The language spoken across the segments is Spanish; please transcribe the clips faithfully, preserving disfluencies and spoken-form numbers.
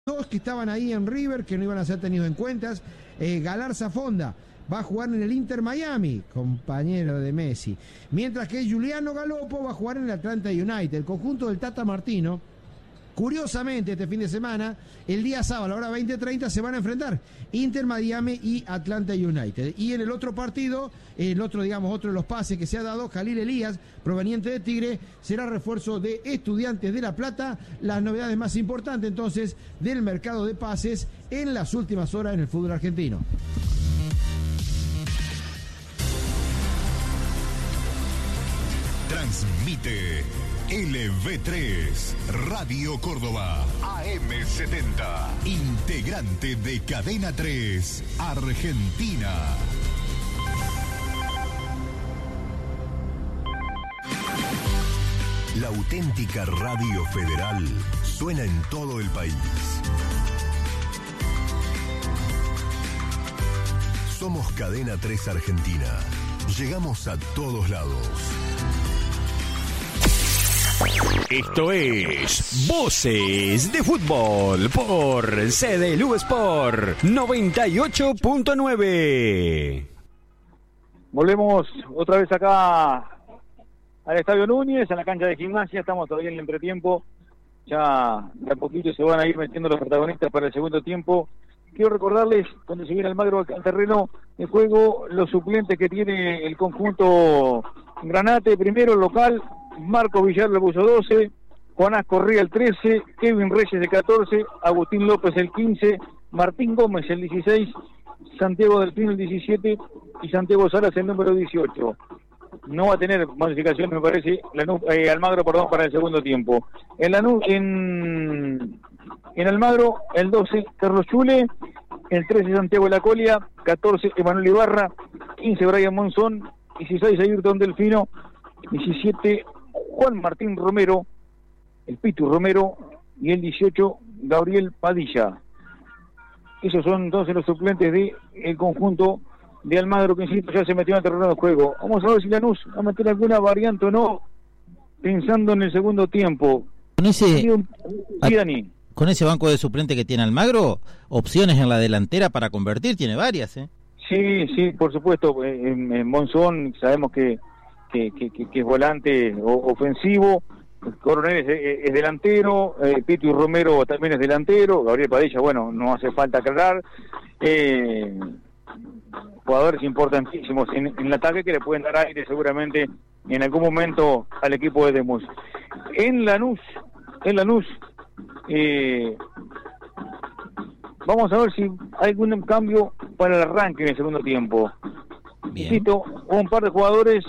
dos que estaban ahí en River, que no iban a ser tenidos en cuentas. eh, Galarza Fonda va a jugar en el Inter Miami, compañero de Messi, mientras que Giuliano Galopo va a jugar en el Atlanta United. El conjunto del Tata Martino, curiosamente, este fin de semana, el día sábado a la hora veinte treinta, se van a enfrentar Inter Miami y Atlanta United. Y en el otro partido, el otro, digamos, otro de los pases que se ha dado, Jalil Elías, proveniente de Tigre, será refuerzo de Estudiantes de La Plata. Las novedades más importantes, entonces, del mercado de pases en las últimas horas en el fútbol argentino. Transmite L V tres, Radio Córdoba, A M setenta, integrante de Cadena tres, Argentina. La auténtica Radio Federal suena en todo el país. Somos Cadena tres Argentina. Llegamos a todos lados. Esto es Voces de Fútbol por C D L U Sport noventa y ocho punto nueve. Volvemos otra vez acá al Estadio Núñez, a la cancha de Gimnasia. Estamos todavía en el entretiempo. Ya de a poquito se van a ir metiendo los protagonistas para el segundo tiempo. Quiero recordarles, cuando se viene Almagro al terreno de juego, los suplentes que tiene el conjunto Granate. Primero, local, Marco Villar le puso doce, Juanás Correa el trece, Kevin Reyes el catorce, Agustín López el quince, Martín Gómez el dieciséis, Santiago Delfino el diecisiete y Santiago Salas el número dieciocho. No va a tener modificación, me parece, Lanús, eh, Almagro, perdón, para el segundo tiempo. En Lanús, en, en Almagro, el doce, Carlos Chule, el trece, Santiago de la Colia, catorce, Emanuel Ibarra, quince, Brian Monzón, dieciséis, Ayrton Delfino, diecisiete, Juan Martín Romero, el Pitu Romero, y el dieciocho, Gabriel Padilla. Esos son entonces los suplentes del conjunto de Almagro, que insisto, ya se metió en el terreno de juego. Vamos a ver si Lanús va a meter alguna variante o no, pensando en el segundo tiempo. Con ese, sí, Dani. Con ese banco de suplente que tiene Almagro, opciones en la delantera para convertir, tiene varias, ¿eh? Sí, sí, por supuesto. En, en Monzón sabemos que, que, que, que es volante ofensivo. Coronel es, es, es delantero. Eh, Pitu Romero también es delantero. Gabriel Padilla, bueno, no hace falta aclarar. Eh... jugadores importantísimos en, en el ataque que le pueden dar aire seguramente en algún momento al equipo de Demus. En Lanús, en Lanús, eh, vamos a ver si hay algún cambio para el arranque en el segundo tiempo. Insisto, un par de jugadores,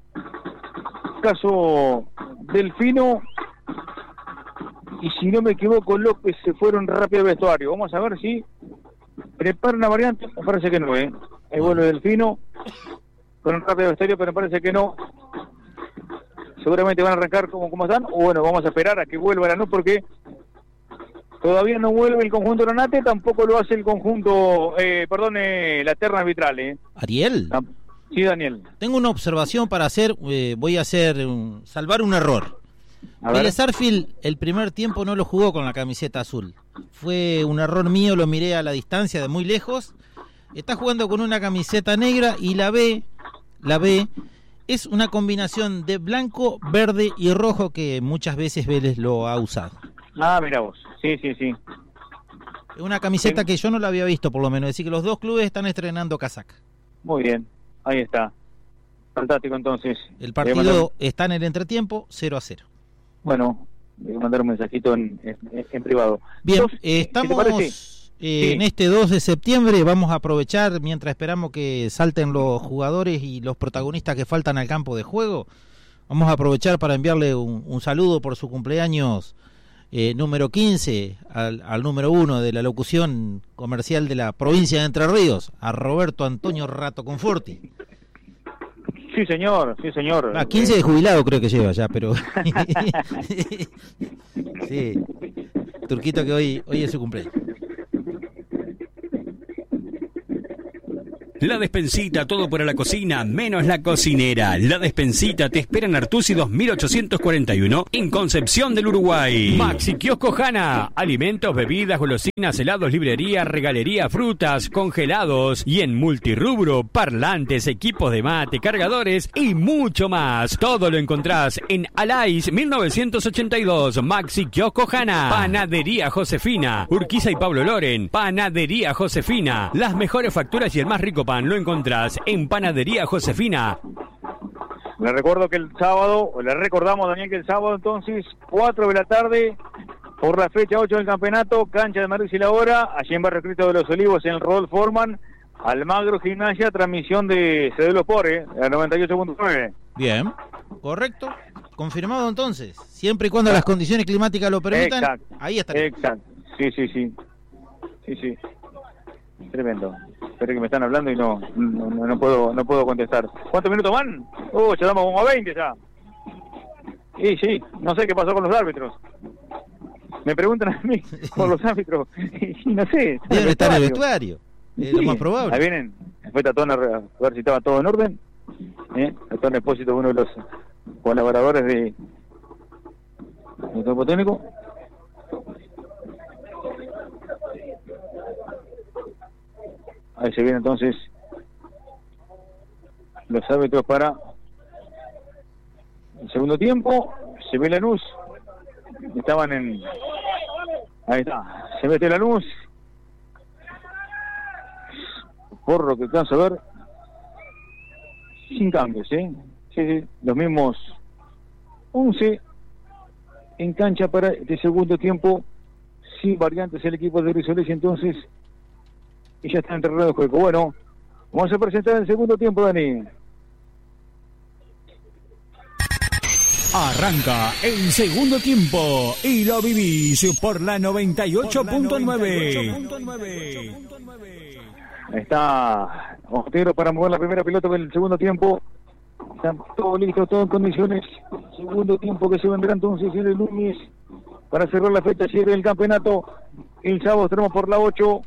caso Delfino y si no me equivoco López, se fueron rápido al vestuario. Vamos a ver si prepara una variante. Me parece que no, ¿eh? El vuelo de Delfino con un rápido vestuario, pero me parece que no. Seguramente van a arrancar como, como están, o bueno, vamos a esperar a que vuelvan, ¿no? Porque todavía no vuelve el conjunto Granate, tampoco lo hace el conjunto, eh, perdón, eh, la terna arbitral, ¿eh? ¿Ariel? Ah, sí, Daniel. Tengo una observación para hacer, eh, voy a hacer, un, salvar un error. Vélez Arfield el primer tiempo no lo jugó con la camiseta azul. Fue un error mío, lo miré a la distancia de muy lejos. Está jugando con una camiseta negra y la B, la B es una combinación de blanco, verde y rojo que muchas veces Vélez lo ha usado. Ah, mira vos, sí, sí, sí. Es una camiseta sí, que yo no la había visto, por lo menos. Es decir, que los dos clubes están estrenando casaca. Muy bien, ahí está. Fantástico, entonces. El partido mandar... está en el entretiempo, cero a cero. Bueno, voy a mandar un mensajito en, en, en privado. Bien, dos, eh, estamos eh, sí. en este dos de septiembre. Vamos a aprovechar, mientras esperamos que salten los jugadores y los protagonistas que faltan al campo de juego, vamos a aprovechar para enviarle un, un saludo por su cumpleaños eh, número quince al, al número uno de la locución comercial de la provincia de Entre Ríos, a Roberto Antonio Rato Conforti. Sí, señor, sí, señor. Ah, quince de jubilado creo que lleva ya, pero... sí, Turquito, que hoy, hoy es su cumpleaños. La Despensita, todo para la cocina, menos la cocinera. La Despensita te espera en Artusi dos mil ochocientos cuarenta y uno, en Concepción del Uruguay. Maxi Kiosco Hanna, alimentos, bebidas, golosinas, helados, librería, regalería, frutas, congelados y en multirrubro, parlantes, equipos de mate, cargadores y mucho más. Todo lo encontrás en Alais mil novecientos ochenta y dos. Maxi Kiosco Hanna. Panadería Josefina, Urquiza y Pablo Loren. Panadería Josefina, las mejores facturas y el más rico pan lo encontrás en Panadería Josefina. Le recuerdo que el sábado, o le recordamos, Daniel, que el sábado entonces, cuatro de la tarde, por la fecha ocho del campeonato, cancha de Madrid y la hora, allí en Barrio Cristo de los Olivos, en el Rodolfo Forman, Almagro Gimnasia, transmisión de C D Sport, eh, a noventa y ocho punto nueve. Bien, correcto, confirmado entonces, siempre y cuando las condiciones climáticas lo permitan. Exacto, ahí estaré. Exacto, sí, sí, sí, sí, sí, tremendo. Espero que me están hablando y no, no, no puedo no puedo contestar. ¿Cuántos minutos van? Oh, ya damos como a veinte ya. Y sí, no sé qué pasó con los árbitros. Me preguntan a mí por los árbitros y no sé. Deben estar en el vestuario, es sí, lo más probable. Ahí vienen, después Tatón a ver si estaba todo en orden. ¿Eh? Tatón Expósito, uno de los colaboradores de del campo técnico. Ahí se vienen entonces los árbitros para el segundo tiempo. Se ve Lanús. Estaban en... Ahí está. Se mete Lanús. Por lo que alcanzo a ver, sin cambios, ¿eh? Sí, sí, los mismos once en cancha para este segundo tiempo, sin variantes el equipo de Grisoles, entonces, y ya está en terreno de juego. Bueno, vamos a presentar el segundo tiempo, Dani. Arranca el segundo tiempo y lo vivís por la noventa y ocho punto nueve. Está Otero para mover la primera pelota del segundo tiempo. Está todo listo, todo en condiciones. Segundo tiempo que se vendrá entonces en el lunes para cerrar la fecha siete del campeonato. El sábado estaremos por la ocho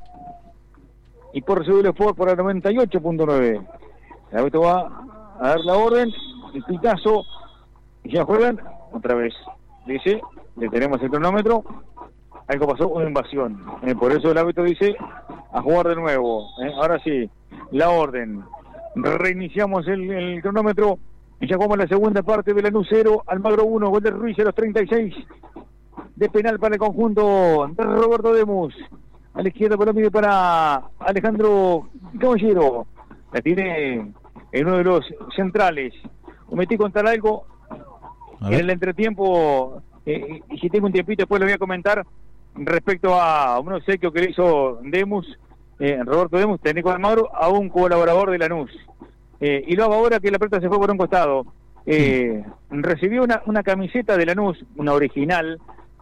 y por Seúl Sport por la noventa y ocho punto nueve. El árbitro va a dar la orden, el pitazo, y ya juegan otra vez. Dice, detenemos el cronómetro. Algo pasó, una invasión. Eh, por eso el árbitro dice a jugar de nuevo. Eh. Ahora sí, la orden. Reiniciamos el, el cronómetro y ya jugamos la segunda parte de Lanús cero, Almagro uno, gol de Ruiz a los treinta y seis. De penal para el conjunto de Roberto Demus. A la izquierda por la mide para Alejandro Caballero. La tiene en uno de los centrales. Metí contar algo en el entretiempo. Eh, y si tengo un tiempito después lo voy a comentar respecto a un obsequio que le hizo Demus, eh, Roberto Demus, técnico de Almagro, a un colaborador de Lanús. Eh, y lo hago ahora que la pelota se fue por un costado. Eh, recibió una, una camiseta de Lanús, una original,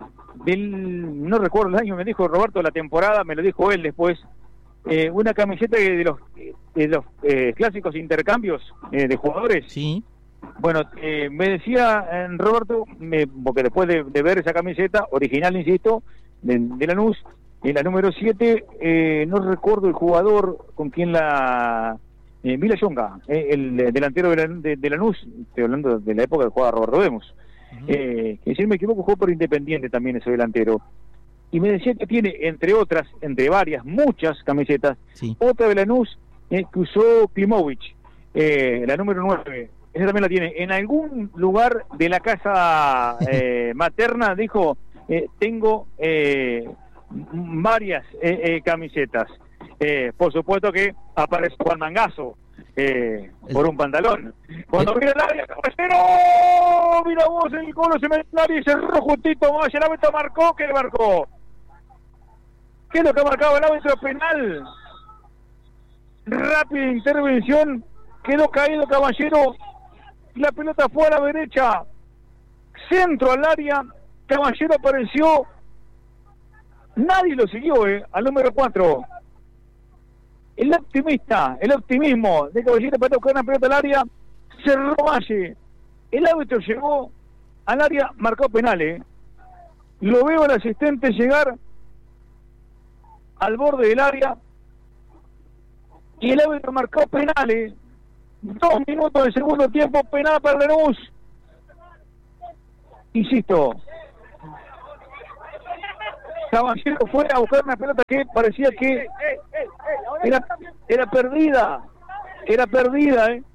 del, no recuerdo el año, me dijo Roberto, la temporada, me lo dijo él después, eh, una camiseta de los, de los eh, clásicos intercambios eh, de jugadores. Sí. Bueno, eh, me decía eh, Roberto, me, porque después de, de ver esa camiseta, original, insisto, de, de Lanús, en la número siete, eh, no recuerdo el jugador con quien la... Eh, Vila Yonga, eh, el delantero de, la, de, de Lanús, estoy hablando de la época que jugaba Roberto Demus, uh-huh. eh, que si no me equivoco jugó por Independiente también ese delantero, y me decía que tiene, entre otras, entre varias, muchas camisetas, sí. Otra de Lanús eh, que usó Klimovic, eh, la número nueve, esa también la tiene, en algún lugar de la casa eh, materna, dijo, eh, tengo eh, varias eh, eh, camisetas. Eh, por supuesto que aparece Juan Mangazo eh, por un pantalón. Cuando viene el área, Caballero, mira vos, el gol se mete en el área y cerró justito más. El árbitro marcó, ¿qué le marcó? ¿Qué es lo que ha marcado el árbitro penal? Rápida intervención, quedó caído Caballero, la pelota fue a la derecha, centro al área, Caballero apareció, nadie lo siguió, eh, al número cuatro. El optimista, el optimismo de Caballero para tocar una pelota al área, cerró Valle. El árbitro llegó al área, marcó penales. ¿eh? Lo veo al asistente llegar al borde del área y el árbitro marcó penales. Dos minutos del segundo tiempo, penal para Lanús. Insisto, Caballero fue a buscar una pelota que parecía que era, era perdida, era perdida, ¿eh?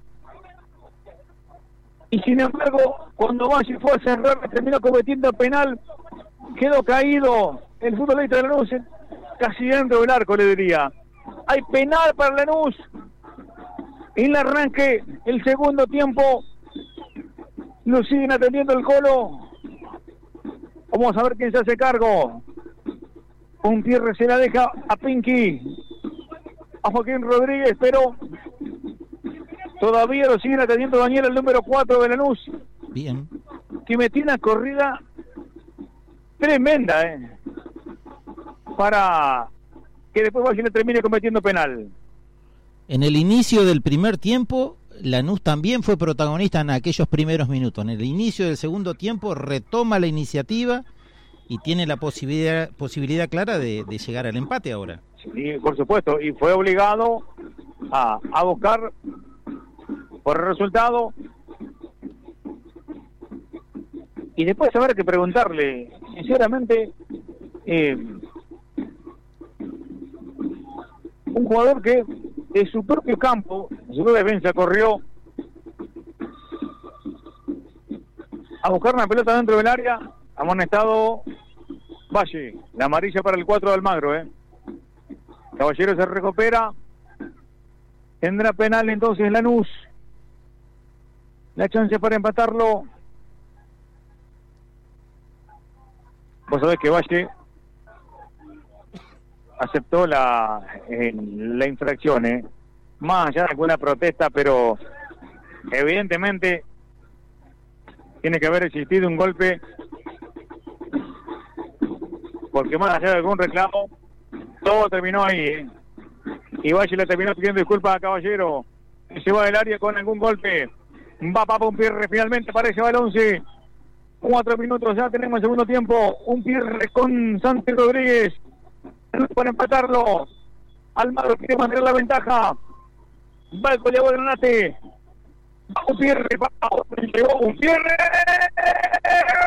Y sin embargo, cuando Valle fue a cerrar, terminó cometiendo penal, quedó caído el futbolista de Lanús, casi dentro del arco, le diría. Hay penal para Lanús en el arranque, el segundo tiempo. Lo siguen atendiendo el Colo. Vamos a ver quién se hace cargo. Un Pierre se la deja a Pinky, a Joaquín Rodríguez, pero todavía lo siguen atendiendo Daniel, el número cuatro de Lanús. Bien. Que metió una corrida tremenda, ¿eh? Para que después Valle le termine cometiendo penal. En el inicio del primer tiempo, Lanús también fue protagonista en aquellos primeros minutos. En el inicio del segundo tiempo retoma la iniciativa y tiene la posibilidad posibilidad clara de, de llegar al empate ahora. Sí, por supuesto, y fue obligado a, a buscar por el resultado. Y después habrá que preguntarle, sinceramente, eh, un jugador que de su propio campo, de su propia defensa, corrió a buscar una pelota dentro del área, amonestado Valle, la amarilla para el cuatro de Almagro, ¿eh? Caballero se recupera, tendrá penal entonces Lanús, la chance para empatarlo. Vos sabés que Valle aceptó la eh, la infracción, ¿eh? Más allá de alguna protesta, pero evidentemente tiene que haber existido un golpe, porque más allá de algún reclamo, todo terminó ahí, ¿eh? Y Valle le terminó pidiendo disculpas a Caballero, que se va del área con algún golpe. Va para un Pierre, finalmente aparece va el once. Cuatro minutos ya tenemos el segundo tiempo. Un Pierre con Santi Rodríguez para empatarlo. Almagro quiere mantener la ventaja. Va el goleador de Granate. Va un Pierre, va, llegó un Pierre.